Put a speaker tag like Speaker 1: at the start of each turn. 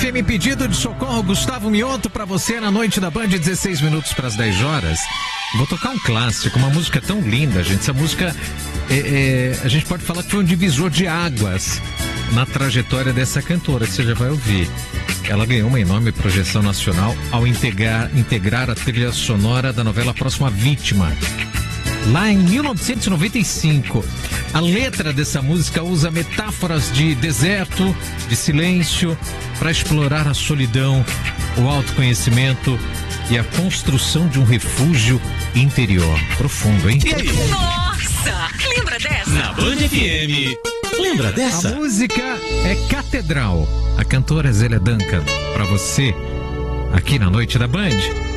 Speaker 1: FM, pedido de socorro, Gustavo Mioto pra você na noite da Band, 16 minutos para as 10 horas. Vou tocar um clássico, uma música tão linda, gente. Essa música, a gente pode falar que foi um divisor de águas na trajetória dessa cantora, que você já vai ouvir. Ela ganhou uma enorme projeção nacional ao integrar a trilha sonora da novela Próxima Vítima. Lá em 1995, a letra dessa música usa metáforas de deserto, de silêncio, para explorar a solidão, o autoconhecimento e a construção de um refúgio interior. Profundo, hein?
Speaker 2: E aí? Nossa! Lembra dessa?
Speaker 3: Na Band FM. Lembra dessa?
Speaker 1: A música é Catedral. A cantora Zélia Duncan, para você, aqui na Noite da Band.